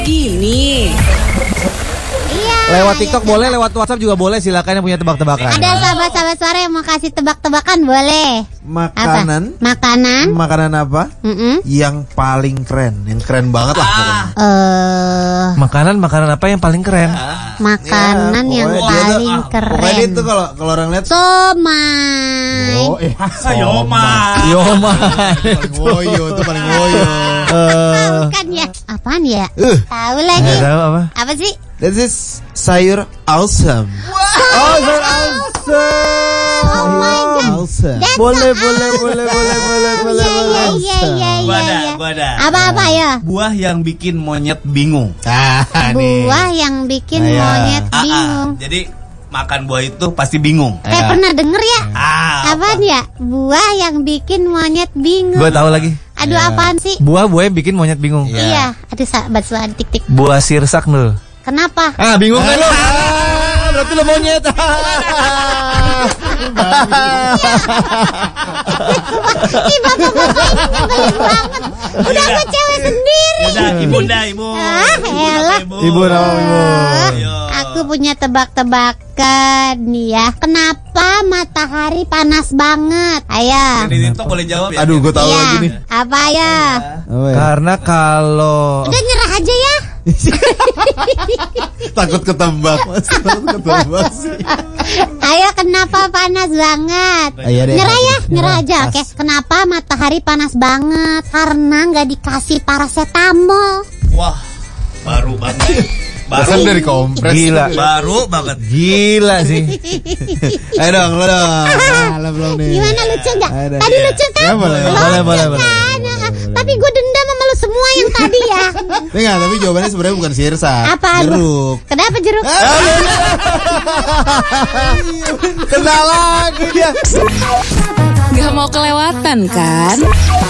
Ini. Iya. Lewat TikTok boleh, lewat WhatsApp juga boleh. Silakan yang punya tebak-tebakan. Ada sahabat-sahabat suara yang mau kasih tebak-tebakan boleh. Makanan. Apa? Makanan apa? Yang paling keren, yang keren banget lah pokoknya. Makanan apa yang paling keren? Makanan yang paling keren. Pokoknya itu kalau orang lihat somai. Yomai. Paling woyo itu paling woyo. Bukan ya? Apaan ya? Tahu lagi. Nggak tahu apa? Apa sih? This is sayur awesome. Oh, sayur awesome. Oh my god. Awesome. Boleh. Gua ada. Apa ya? Buah yang bikin monyet bingung. Buah yang bikin monyet bingung. Jadi makan buah itu pasti bingung. Kayak pernah denger ya? Apaan ya? Buah yang bikin monyet bingung. Gue tahu lagi. Aduh, apaan sih? Buah yang bikin monyet bingung. Iya. Aduh, sahabat suara tik-tik. Buah sirsak Nul. Kenapa? Bingung kan lo? Berarti lo monyet. Ih, bapak-bapak ini nyebelin banget. Udah sama cewek sendiri. Yaudah, ibu. Elah. Ibu nama ibu. Aku punya tebak-tebakan nih ya. Kenapa matahari panas banget? Ayo. Jadi itu boleh jawab ya. Aduh, gue tahu lagi nih. Apa ya? Karena kalau Udah nyerah aja ya. Takut ketembak mas. Ayo, kenapa panas banget? Nyerah ya, nyerah aja. Oke, kenapa matahari panas banget? Karena nggak dikasih paracetamol. Wah, baru banget. Baru dari kompres. Gila. Baru banget. Gila sih. Ayo dong, lo dong. Lo belum nih. Gimana, lucu nggak? Ayo deh. Tadi lucu kan? Ya, boleh. Lucu kan? Tapi gue dendam sama lu semua yang tadi ya. Enggak, tapi jawabannya sebenarnya bukan sirsak. Apaan? Jeruk. Kenapa jeruk? Kena lagi dia. Gak mau kelewatan kan?